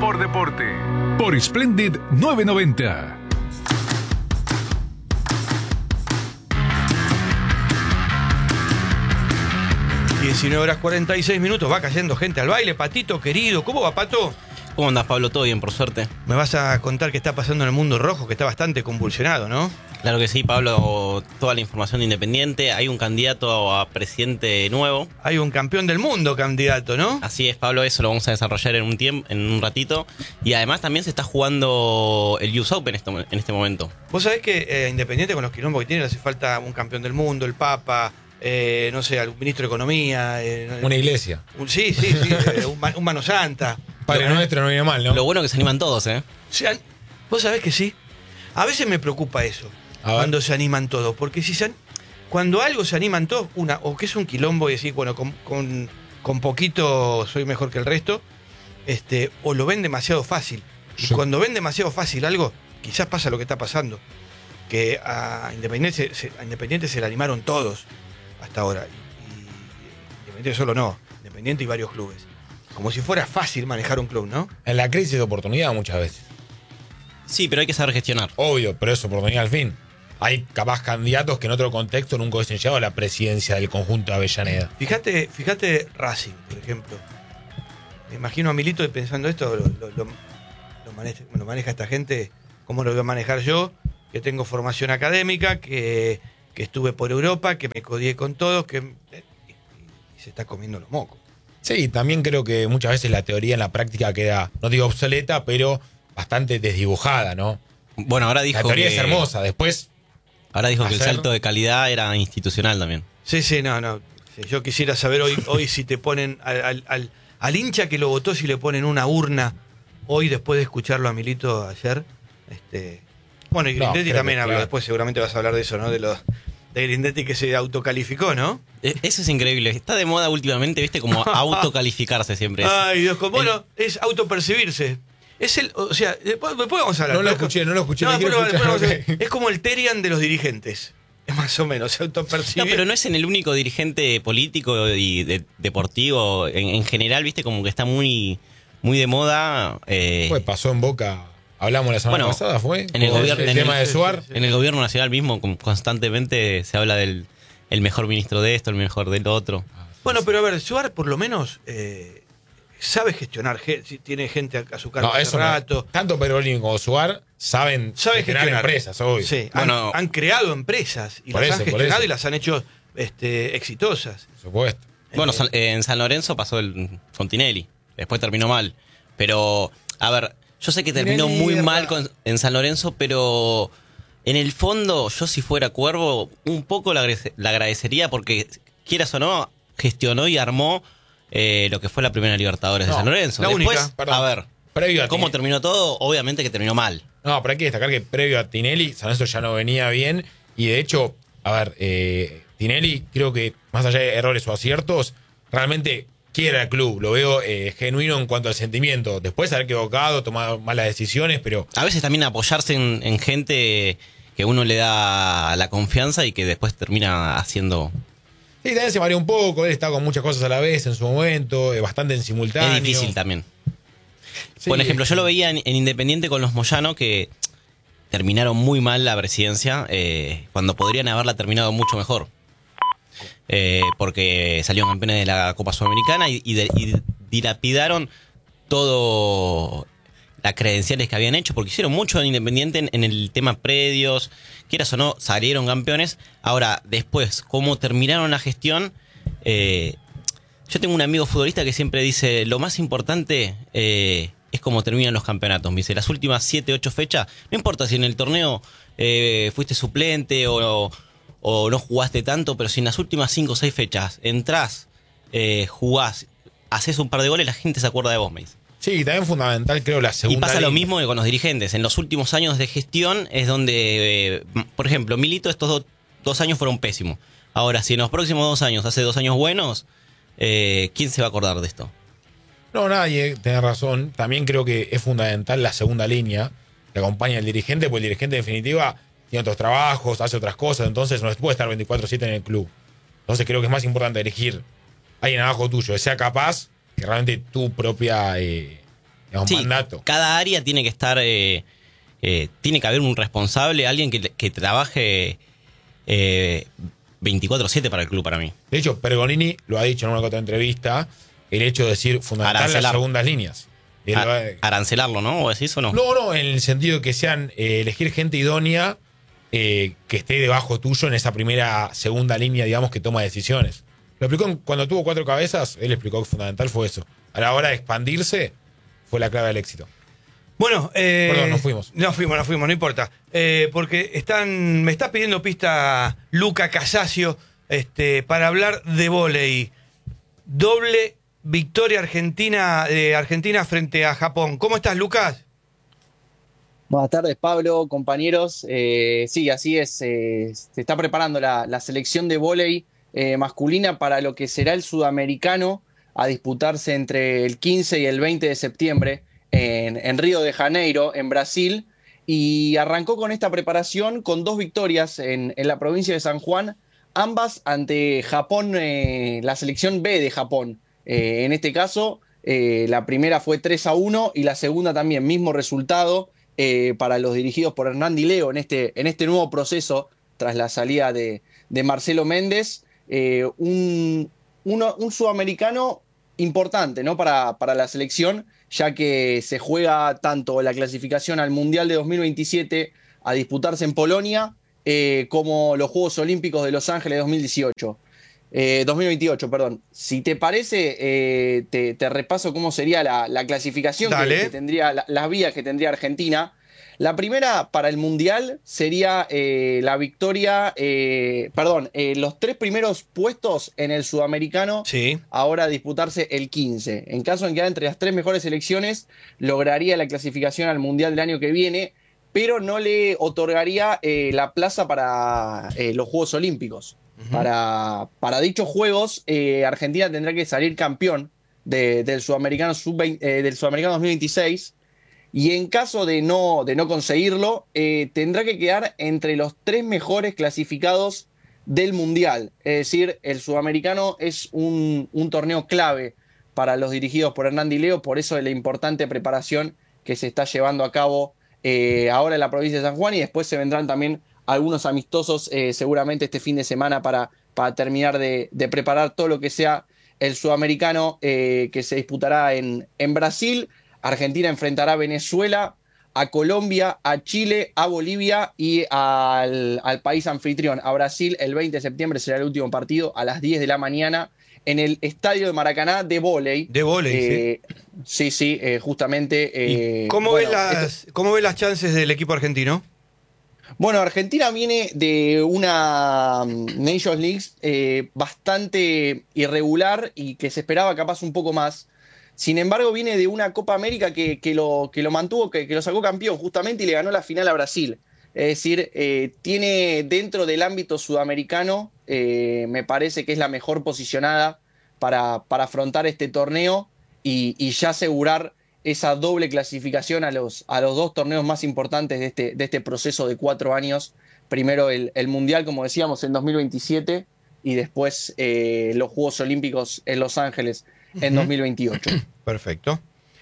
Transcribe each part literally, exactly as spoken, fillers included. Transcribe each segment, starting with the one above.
por deporte. Por Splendid novecientos noventa. diecinueve horas cuarenta y seis minutos, va cayendo gente al baile. Patito querido, ¿cómo va, Pato? ¿Cómo andás, Pablo? Todo bien, por suerte. Me vas a contar qué está pasando en el mundo rojo, que está bastante convulsionado, ¿no? Claro que sí, Pablo. Toda la información de Independiente. Hay un candidato a presidente nuevo. Hay un campeón del mundo candidato, ¿no? Así es, Pablo. Eso lo vamos a desarrollar en un tiempo, en un ratito. Y además también se está jugando el U S Open en este momento. Vos sabés que eh, Independiente, con los quilombos que tiene, le hace falta un campeón del mundo, el Papa, eh, no sé, algún ministro de Economía. Eh, Una iglesia. Un, sí, sí, sí. eh, un, un mano santa. Padre Lo, nuestro no viene mal, ¿no? Lo bueno que se animan todos, ¿eh? O sea, vos sabés que sí. A veces me preocupa eso. Cuando se animan todos, porque si se, cuando algo se animan todos, una, o que es un quilombo y decir, bueno, con, con, con poquito soy mejor que el resto, este, o lo ven demasiado fácil. Y sí. Cuando ven demasiado fácil algo, quizás pasa lo que está pasando, que a Independiente se, a Independiente se le animaron todos hasta ahora. Y, y Independiente solo no, Independiente y varios clubes. Como si fuera fácil manejar un club, ¿no? En la crisis de oportunidad muchas veces. Sí, pero hay que saber gestionar. Obvio, pero es oportunidad al fin. Hay capaz candidatos que en otro contexto nunca hubiesen llegado a la presidencia del conjunto de Avellaneda. Fíjate, fíjate Racing, por ejemplo. Me imagino a Milito pensando esto, lo, lo, lo, lo, maneja, lo maneja esta gente, ¿cómo lo voy a manejar yo? Que tengo formación académica, que, que estuve por Europa, que me codié con todos, que y, y se está comiendo los mocos. Sí, también creo que muchas veces la teoría en la práctica queda, no digo obsoleta, pero bastante desdibujada, ¿no? Bueno, ahora dijo La teoría que... es hermosa, después... Ahora dijo hacer... que el salto de calidad era institucional también. Sí, sí, no, no. Sí, yo quisiera saber hoy, hoy si te ponen al, al, al hincha que lo votó, si le ponen una urna hoy después de escucharlo a Milito ayer. Este, bueno, y Grindetti no, también habló, claro. Después seguramente vas a hablar de eso, ¿no? De los de Grindetti que se autocalificó, ¿no? Eso es increíble. Está de moda últimamente, ¿viste? Como autocalificarse siempre. Es. Ay, Dios, bueno, el... es autopercibirse. Es el, o sea, después, después vamos a hablar. No lo escuché, no lo escuché. No, no después, escuchar, después okay. Es como el Terian de los dirigentes. Es más o menos, se autopercibe. No, pero no es en el único dirigente político y de, deportivo. En, en general, viste, como que está muy, muy de moda. Eh... Pues pasó en Boca. Hablamos la semana bueno, pasada, ¿fue? En el, gobierno, el en, tema el, de Suar. Sí, sí, sí. En el gobierno nacional mismo, constantemente se habla del el mejor ministro de esto, el mejor del otro. Ah, sí, bueno, sí. Pero a ver, Suar por lo menos... Eh, sabe gestionar, tiene gente a su cargo no, hace rato. No. Tanto Perolini como Suar saben sabe gestionar, gestionar empresas, obvio. Sí, bueno, han, han creado empresas y las eso, han gestionado y las han hecho este, exitosas. Por supuesto. Bueno, eh, en San Lorenzo pasó el, con Tinelli, después terminó mal. Pero, a ver, yo sé que terminó Tinelli muy mal con, en San Lorenzo, pero en el fondo, yo si fuera Cuervo, un poco la, la agradecería porque, quieras o no, gestionó y armó Eh, lo que fue la primera Libertadores no, de San Lorenzo. La Después, única. Perdón, a ver, previo a ¿cómo Tinelli. terminó todo? Obviamente que terminó mal. No, pero hay que destacar que previo a Tinelli, San Lorenzo ya no venía bien. Y de hecho, a ver, eh, Tinelli creo que, más allá de errores o aciertos, realmente quiere al club. Lo veo eh, genuino en cuanto al sentimiento. Después de haber equivocado, tomado malas decisiones, pero... A veces también apoyarse en, en gente que uno le da la confianza y que después termina haciendo... Sí, también se mareó un poco, él estaba con muchas cosas a la vez en su momento, bastante en simultáneo. Es difícil también. Sí, Por ejemplo, sí. yo lo veía en, en Independiente con los Moyano, que terminaron muy mal la presidencia, eh, cuando podrían haberla terminado mucho mejor. Eh, porque salieron campeones de la Copa Sudamericana y, y, de, y dilapidaron todo las credenciales que habían hecho, porque hicieron mucho en Independiente en, en el tema predios, quieras o no, salieron campeones. Ahora, después, cómo terminaron la gestión, eh, yo tengo un amigo futbolista que siempre dice, lo más importante eh, es cómo terminan los campeonatos. Me dice, las últimas siete, ocho fechas, no importa si en el torneo eh, fuiste suplente o, o no jugaste tanto, pero si en las últimas cinco o seis fechas entrás, eh, jugás, haces un par de goles, la gente se acuerda de vos, me dice. Sí, también fundamental creo la segunda. Y pasa línea. Lo mismo que con los dirigentes. En los últimos años de gestión es donde, eh, por ejemplo, Milito estos do, dos años fueron pésimos. Ahora, si en los próximos dos años hace dos años buenos, eh, ¿quién se va a acordar de esto? No, nadie, tenés razón. También creo que es fundamental la segunda línea que acompaña al dirigente, porque el dirigente en definitiva tiene otros trabajos, hace otras cosas, entonces no puede estar veinticuatro siete en el club. Entonces creo que es más importante elegir a alguien abajo tuyo que sea capaz que realmente tu propia eh, Es un Sí, mandato. cada área tiene que estar, eh, eh, tiene que haber un responsable, alguien que, que trabaje eh, veinticuatro siete para el club, para mí. De hecho, Pergolini lo ha dicho en una otra entrevista, el hecho de decir fundamental Arancelar. las segundas líneas. Y él A- lo ha- arancelarlo, ¿no? ¿O decís o no? No, no, en el sentido de que sean eh, elegir gente idónea eh, que esté debajo tuyo en esa primera, segunda línea, digamos, que toma decisiones. Lo explicó en- cuando tuvo cuatro cabezas, él explicó que fundamental fue eso. A la hora de expandirse, fue la clave del éxito. Bueno, eh, Perdón, nos fuimos. No fuimos, no fuimos, no importa. Eh, porque están, me está pidiendo pista Luca Casasio este, para hablar de vóley. Doble victoria argentina de Argentina frente a Japón. ¿Cómo estás, Lucas? Buenas tardes, Pablo, compañeros. Eh, sí, así es. Eh, se está preparando la, la selección de vóley eh, masculina para lo que será el sudamericano a disputarse entre el quince y el veinte de septiembre en, en Río de Janeiro, en Brasil. Y arrancó con esta preparación con dos victorias en, en la provincia de San Juan, ambas ante Japón, eh, la selección B de Japón. Eh, en este caso, eh, la primera fue tres a uno y la segunda también, mismo resultado. Eh, para los dirigidos por Hernán Di Leo en este, en este nuevo proceso tras la salida de, de Marcelo Méndez, eh, un, uno, un sudamericano importante, ¿no? para, para la selección, ya que se juega tanto la clasificación al Mundial de dos mil veintisiete a disputarse en Polonia eh, como los Juegos Olímpicos de Los Ángeles dos mil dieciocho. Eh, dos mil veintiocho, perdón. Si te parece, eh, te, te repaso cómo sería la, la clasificación que, Dale. que tendría, la- las vías que tendría Argentina. La primera para el Mundial sería eh, la victoria, eh, perdón, eh, los tres primeros puestos en el Sudamericano, Sí. ahora a disputarse el quince. En caso en que quedara entre las tres mejores selecciones, lograría la clasificación al Mundial del año que viene, pero no le otorgaría eh, la plaza para eh, los Juegos Olímpicos. Para, para dichos juegos, eh, Argentina tendrá que salir campeón de- del Sudamericano sub veinte, eh, del Sudamericano dos mil veintiséis, y en caso de no, de no conseguirlo, eh, tendrá que quedar entre los tres mejores clasificados del Mundial. Es decir, el Sudamericano es un, un torneo clave para los dirigidos por Hernán Di Leo, por eso de la importante preparación que se está llevando a cabo eh, ahora en la provincia de San Juan, y después se vendrán también algunos amistosos eh, seguramente este fin de semana para, para terminar de, de preparar todo lo que sea el Sudamericano eh, que se disputará en, en Brasil. Argentina enfrentará a Venezuela, a Colombia, a Chile, a Bolivia y al, al país anfitrión, a Brasil. El veinte de septiembre será el último partido a las diez de la mañana en el estadio de Maracaná de vóley. De vóley, Eh, sí, sí, eh, justamente. ¿Y eh, ¿Cómo, bueno, ves las, esto- ¿Cómo ves las chances del equipo argentino? Bueno, Argentina viene de una mm, Nations League eh, bastante irregular y que se esperaba capaz un poco más. Sin embargo, viene de una Copa América que, que lo, que lo mantuvo, que, que lo sacó campeón justamente y le ganó la final a Brasil. Es decir, eh, tiene dentro del ámbito sudamericano, eh, me parece que es la mejor posicionada para, para afrontar este torneo y, y ya asegurar esa doble clasificación a los, a los dos torneos más importantes de este, de este proceso de cuatro años. Primero el, el Mundial, como decíamos, en dos mil veintisiete y después eh, los Juegos Olímpicos en Los Ángeles en Ujú. dos mil veintiocho. Perfecto.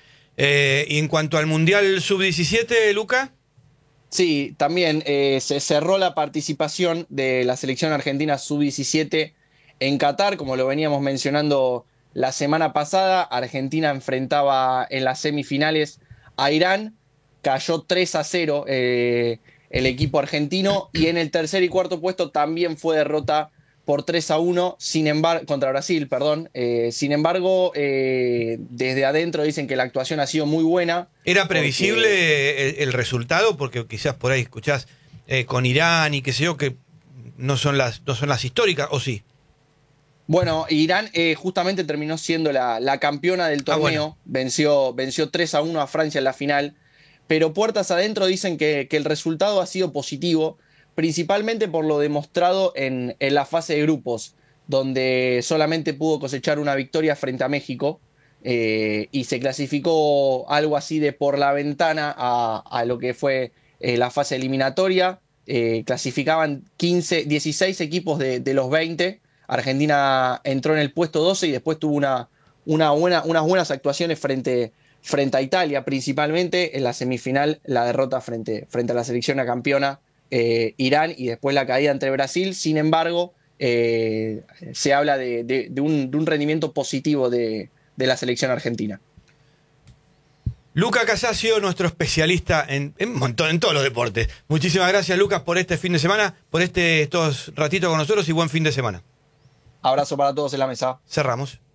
Eh, y en cuanto al Mundial sub diecisiete, Luca. Sí, también eh, se cerró la participación de la selección argentina sub diecisiete en Qatar, como lo veníamos mencionando la semana pasada. Argentina enfrentaba en las semifinales a Irán, cayó tres a cero eh, el equipo argentino, y en el tercer y cuarto puesto también fue derrota por tres a uno sin embargo, contra Brasil, perdón. Eh, sin embargo, eh, desde adentro dicen que la actuación ha sido muy buena. ¿Era porque- previsible el, el resultado? Porque quizás por ahí escuchás eh, con Irán y qué sé yo, que no son las, no son las históricas, ¿o sí? Bueno, Irán eh, justamente terminó siendo la, la campeona del torneo, Ah, bueno. venció, venció tres a uno a Francia en la final, pero puertas adentro dicen que, que el resultado ha sido positivo, principalmente por lo demostrado en, en la fase de grupos, donde solamente pudo cosechar una victoria frente a México, eh, y se clasificó algo así de por la ventana a, a lo que fue eh, la fase eliminatoria. Eh, clasificaban quince, dieciséis equipos de, de los veinte. Argentina entró en el puesto doce y después tuvo una, una buena, unas buenas actuaciones frente, frente a Italia principalmente, en la semifinal la derrota frente, frente a la selección a campeona eh, Irán y después la caída ante Brasil. Sin embargo, eh, se habla de, de, de, un, de un rendimiento positivo de, de la selección argentina. Luca Casasio, nuestro especialista en, en un montón, en todos los deportes. Muchísimas gracias, Lucas, por este fin de semana, por este estos ratitos con nosotros y buen fin de semana. Abrazo para todos en la mesa. Cerramos.